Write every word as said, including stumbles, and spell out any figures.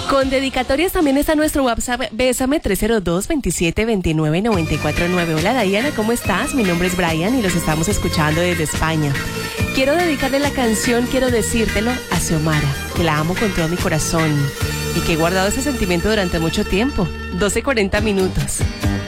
Con dedicatorias también está nuestro WhatsApp Bésame tres cero dos, veintisiete veintinueve, noventa y cuatro nueve. Hola Diana, ¿cómo estás? Mi nombre es Brian y los estamos escuchando desde España. Quiero dedicarle la canción Quiero decírtelo a Xiomara, que la amo con todo mi corazón y que he guardado ese sentimiento durante mucho tiempo. doce cuarenta minutos.